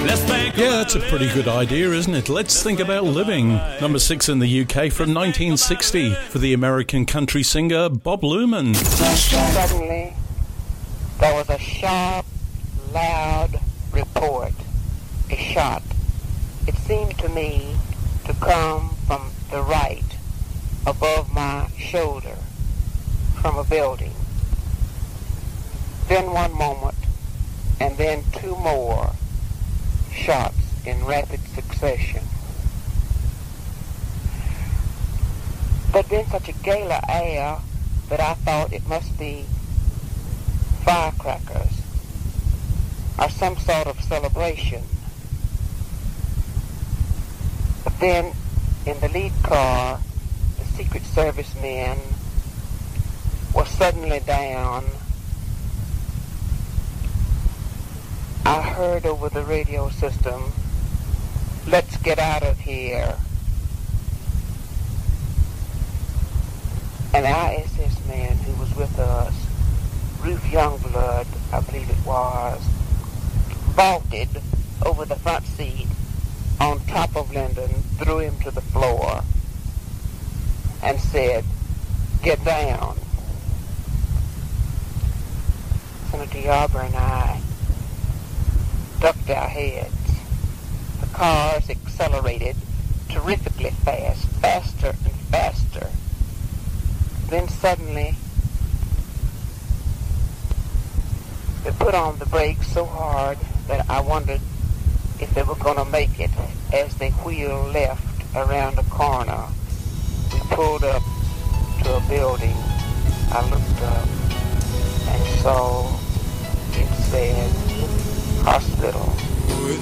Yeah, that's a pretty good idea, isn't it? Let's think about living. Number 6 in the UK from 1960 for the American country singer Bob Luman. Suddenly, there was a sharp, loud report, a shot. It seemed to me to come from the right, above my shoulder, from a building. Then one moment, and then two more shots in rapid succession. There'd been such a gala air that I thought it must be firecrackers or some sort of celebration. But then, in the lead car, the Secret Service men were suddenly down. I heard over the radio system, "Let's get out of here." An ISS man who was with us, Ruth Youngblood, I believe it was, vaulted over the front seat on top of Lyndon, threw him to the floor, and said, "Get down." Senator Yarber and I ducked our heads. The cars accelerated terrifically fast, faster and faster. Then suddenly, they put on the brakes so hard that I wondered if they were going to make it as they wheeled left around a corner. We pulled up to a building. I looked up and saw it said hospital.